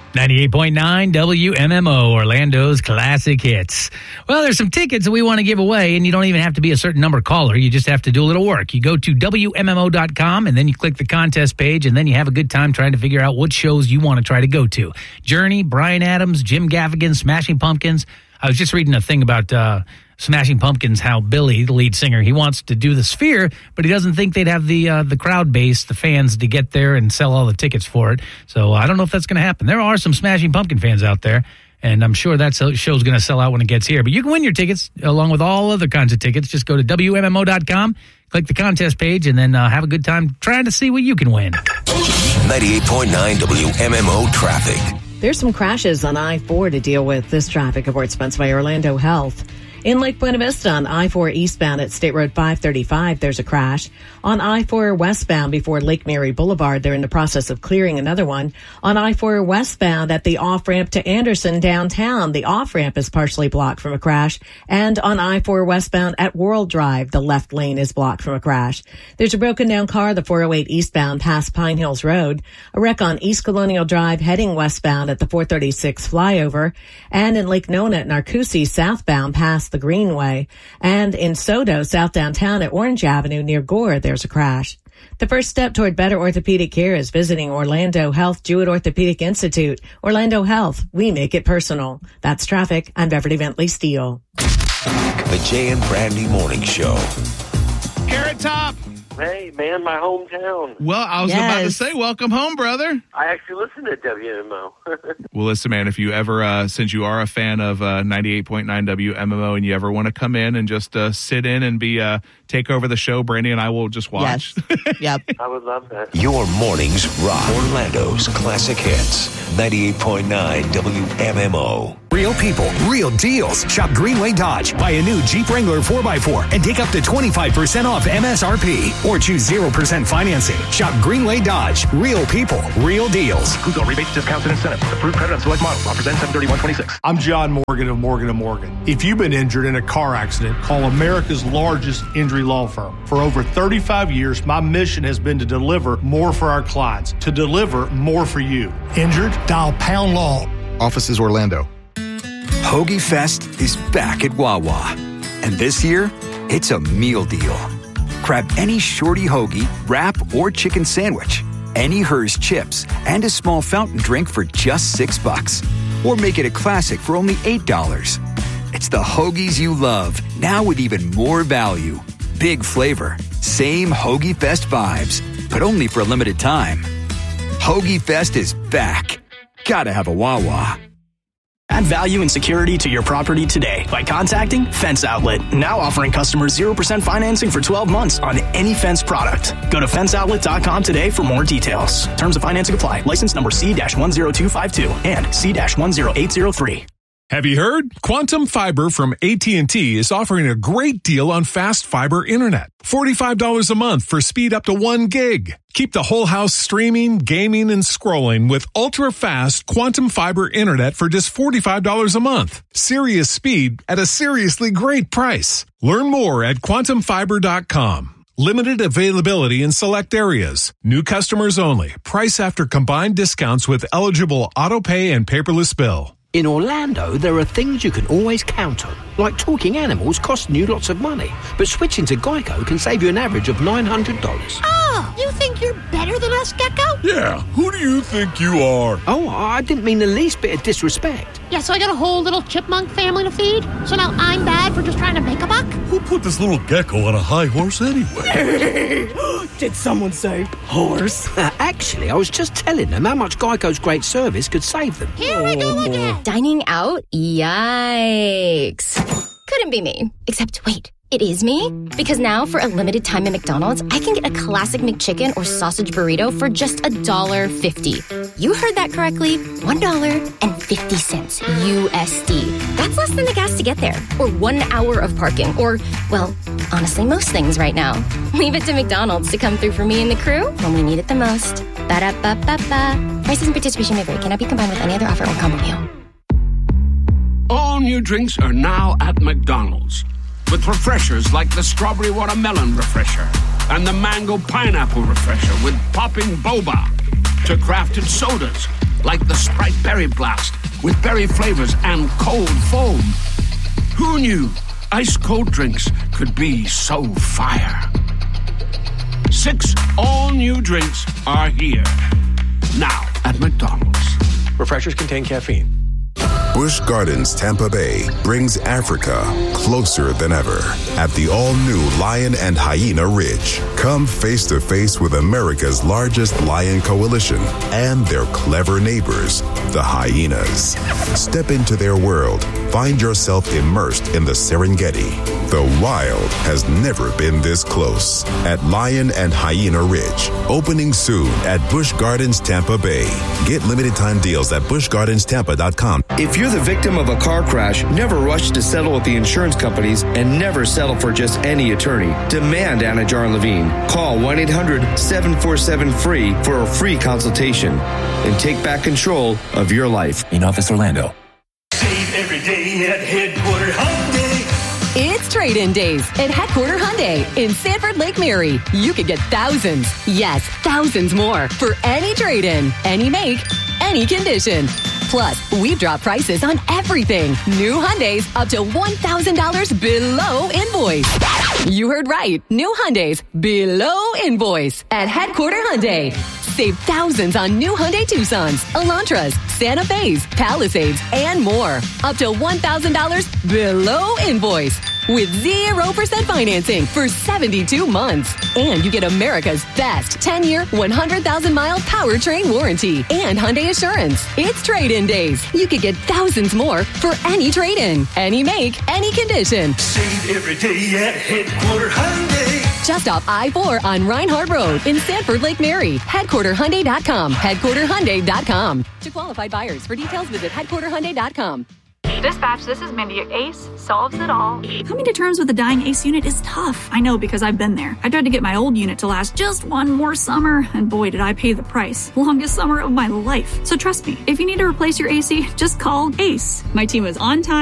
98.9 WMMO, Orlando's Classic Hits. Well, there's some tickets that we want to give away, and you don't even have to be a certain number caller. You just have to do a little work. You go to WMMO.com, and then you click the contest page, and then you have a good time trying to figure out what shows you want to try to go to. Journey, Bryan Adams, Jim Gaffigan, Smashing Pumpkins. I was just reading a thing about Smashing Pumpkins, how Billy, the lead singer, he wants to do the Sphere, but he doesn't think they'd have the crowd base, the fans, to get there and sell all the tickets for it. So I don't know if that's going to happen. There are some Smashing Pumpkin fans out there, and I'm sure that show's going to sell out when it gets here. But you can win your tickets along with all other kinds of tickets. Just go to WMMO.com, click the contest page, and then have a good time trying to see what you can win. 98.9 WMMO traffic. There's some crashes on I-4 to deal with. This traffic report sponsored by Orlando Health. In Lake Buena Vista on I-4 eastbound at State Road 535, there's a crash. On I-4 westbound before Lake Mary Boulevard, they're in the process of clearing another one. On I-4 westbound at the off-ramp to Anderson downtown, the off-ramp is partially blocked from a crash. And on I-4 westbound at World Drive, the left lane is blocked from a crash. There's a broken down car, the 408 eastbound past Pine Hills Road. A wreck on East Colonial Drive heading westbound at the 436 flyover. And in Lake Nona at Narcoossee southbound past the Greenway. And in Soto, south downtown at Orange Avenue near Gore, there's a crash. The first step toward better orthopedic care is visiting Orlando Health Jewett Orthopedic Institute. Orlando Health, we make it personal. That's traffic. I'm Beverly Bentley Steele. The Jay and Brandy Morning Show. Carrot Top. Hey, man, my hometown. Well, I was about to say, welcome home, brother. I actually listen to WMO. Well, listen, man, if you ever, since you are a fan of 98.9 WMMO and you ever want to come in and just sit in and take over the show, Brandy and I will just watch. Yes. Yep. I would love that. Your mornings rock. Orlando's Classic Hits. 98.9 WMMO. Real people, real deals. Shop Greenway Dodge. Buy a new Jeep Wrangler 4x4 and take up to 25% off MSRP. Or choose 0% financing. Shop Greenway Dodge. Real people, real deals. Includes all rebates, discounts, and incentives. Approved credit on select models. Offers end 7/31/26. I'm John Morgan of Morgan & Morgan. If you've been injured in a car accident, call America's largest injury law firm. For over 35 years, my mission has been to deliver more for our clients, to deliver more for you. Injured? Dial Pound Law. Offices Orlando. Hoagie Fest is back at Wawa. And this year, it's a meal deal. Grab any shorty hoagie, wrap, or chicken sandwich, any Hers chips, and a small fountain drink for just $6. Or make it a classic for only $8. It's the hoagies you love, now with even more value. Big flavor, same Hoagie Fest vibes, but only for a limited time. Hoagie Fest is back. Gotta have a Wawa. Add value and security to your property today by contacting Fence Outlet. Now offering customers 0% financing for 12 months on any Fence product. Go to fenceoutlet.com today for more details. Terms of financing apply. License number C-10252 and C-10803. Have you heard? Quantum Fiber from AT&T is offering a great deal on fast fiber internet. $45 a month for speed up to 1 gig. Keep the whole house streaming, gaming, and scrolling with ultra-fast Quantum Fiber internet for just $45 a month. Serious speed at a seriously great price. Learn more at quantumfiber.com. Limited availability in select areas. New customers only. Price after combined discounts with eligible auto pay and paperless bill. In Orlando, there are things you can always count on, like talking animals costing you lots of money, but switching to Geico can save you an average of $900. Oh, you think you're better than us, Gecko? Yeah, who do you think you are? Oh, I didn't mean the least bit of disrespect. Yeah, so I got a whole little chipmunk family to feed? So now I'm bad for just trying to make a buck? Who put this little gecko on a high horse anyway? Did someone say horse? Actually, I was just telling them how much Geico's great service could save them. Here we go again. Dining out? Yikes. Couldn't be me. Except, wait, it is me? Because now, for a limited time at McDonald's, I can get a classic McChicken or sausage burrito for just $1.50. You heard that correctly. $1.50 USD. That's less than the gas to get there. Or 1 hour of parking. Or, well, honestly, most things right now. Leave it to McDonald's to come through for me and the crew when we need it the most. Ba-da-ba-ba-ba. Prices and participation may vary. Cannot be combined with any other offer or combo meal. All new drinks are now at McDonald's. With refreshers like the Strawberry Watermelon Refresher and the Mango Pineapple Refresher with popping boba. To crafted sodas like the Sprite Berry Blast, with berry flavors and cold foam. Who knew ice-cold drinks could be so fire? 6 all-new drinks are here. Now at McDonald's. Refreshers contain caffeine. Busch Gardens Tampa Bay brings Africa closer than ever at the all-new Lion and Hyena Ridge. Come face to face with America's largest lion coalition and their clever neighbors, the hyenas. Step into their world. Find yourself immersed in the Serengeti. The wild has never been this close at Lion and Hyena Ridge. Opening soon at Busch Gardens Tampa Bay. Get limited time deals at buschgardenstampa.com. If you're the victim of a car crash, never rush to settle with the insurance companies and never settle for just any attorney. Demand Anna Jar Levine. Call 1-800-747-FREE for a free consultation and take back control of your life. In Office Orlando. Save every day at Headquarter Hyundai. It's trade-in days at Headquarter Hyundai in Sanford Lake Mary. You could get thousands, yes, thousands more for any trade-in, any make, any condition. Plus, we've dropped prices on everything. New Hyundais up to $1,000 below invoice. You heard right. New Hyundais below invoice at Headquarter Hyundai. Save thousands on new Hyundai Tucsons, Elantras, Santa Fe's, Palisades, and more. Up to $1,000 below invoice. With 0% financing for 72 months. And you get America's best 10-year, 100,000-mile powertrain warranty and Hyundai Assurance. It's trade-in days. You could get thousands more for any trade-in, any make, any condition. Save every day at Headquarter Hyundai. Just off I-4 on Reinhardt Road in Sanford Lake Mary. HeadquarterHyundai.com. HeadquarterHyundai.com. To qualified buyers. For details, visit HeadquarterHyundai.com. Dispatch, this is Mindy. ACE solves it all. Coming to terms with a dying ACE unit is tough. I know because I've been there. I tried to get my old unit to last just one more summer, and boy, did I pay the price. Longest summer of my life. So trust me, if you need to replace your AC, just call ACE. My team was on time.